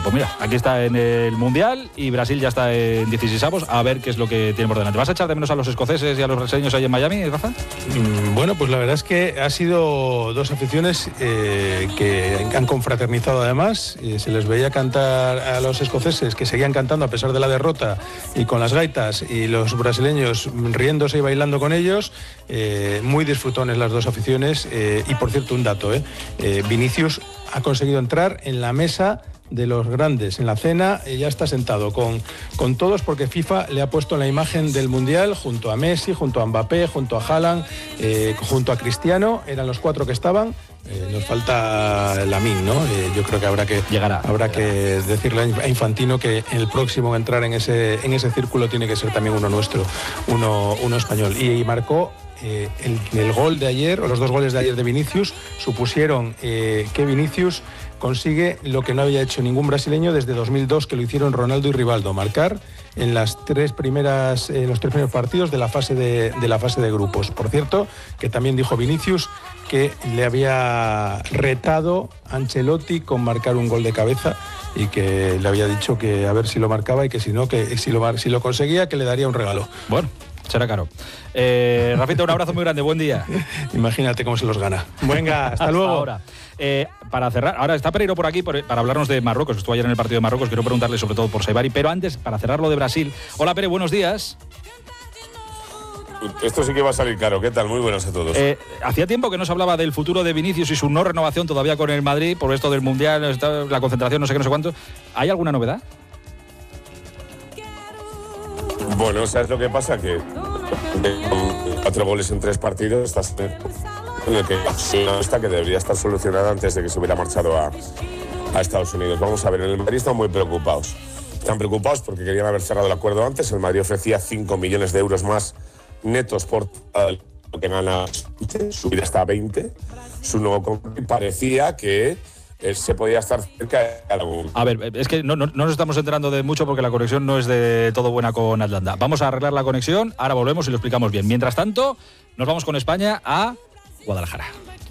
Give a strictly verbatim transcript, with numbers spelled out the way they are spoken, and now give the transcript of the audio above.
Pues mira, aquí está en el Mundial y Brasil ya está en dieciseisavos, a ver qué es lo que tiene por delante. ¿Vas a echar de menos a los escoceses y a los brasileños ahí en Miami, Rafa? Mm, bueno, pues la verdad es que ha sido dos aficiones eh, que han confraternizado además. Eh, se les veía cantar a los escoceses, que seguían cantando a pesar de la derrota y con las gaitas, y los brasileños riéndose y bailando con ellos. Eh, muy disfrutones las dos aficiones. Eh, y por cierto, un dato, eh, eh, Vinicius ha conseguido entrar en la mesa de los grandes, en la cena, eh, ya está sentado con, con todos, porque FIFA le ha puesto la imagen del Mundial junto a Messi, junto a Mbappé, junto a Haaland, eh, junto a Cristiano, eran los cuatro que estaban. Eh, nos falta Lamine, ¿no? Eh, yo creo que habrá que Llegará. habrá que decirle a Infantino que el próximo a entrar en ese en ese círculo tiene que ser también uno nuestro, uno, uno español. Y, y marcó eh, el, el gol de ayer, o los dos goles de ayer de Vinicius, supusieron eh, que Vinicius consigue lo que no había hecho ningún brasileño desde dos mil dos, que lo hicieron Ronaldo y Rivaldo, marcar en las tres primeras en los tres primeros partidos de la fase de, de la fase de grupos. Por cierto, que también dijo Vinicius que le había retado Ancelotti con marcar un gol de cabeza, y que le había dicho que a ver si lo marcaba, y que si no, que si lo, si lo conseguía, que le daría un regalo. Bueno, será caro. Eh, Rafita, un abrazo muy grande, buen día. Imagínate cómo se los gana. Venga, hasta, hasta luego. Ahora. Eh, para cerrar, ahora está Pereiro por aquí por, para hablarnos de Marruecos. Estuvo ayer en el partido de Marruecos, quiero preguntarle sobre todo por Saibari, pero antes, para cerrar lo de Brasil. Hola, Pere, buenos días. Esto sí que va a salir caro. ¿Qué tal? Muy buenas a todos. Eh, hacía tiempo que no se hablaba del futuro de Vinicius y su no renovación todavía con el Madrid por esto del Mundial, la concentración, no sé qué, no sé cuánto. ¿Hay alguna novedad? Bueno, ¿sabes lo que pasa? Que cuatro goles en tres partidos estás en el que está que debería estar solucionada antes de que se hubiera marchado a, a Estados Unidos. Vamos a ver, en el Madrid están muy preocupados. Están preocupados porque querían haber cerrado el acuerdo antes. El Madrid ofrecía cinco millones de euros más netos por lo que gana, subir hasta veinte. Su nuevo parecía que él se podía estar cerca de algún. A ver, es que no, no, no nos estamos enterando de mucho porque la conexión no es de todo buena con Atlanta. Vamos a arreglar la conexión, ahora volvemos y lo explicamos bien. Mientras tanto, nos vamos con España a Guadalajara.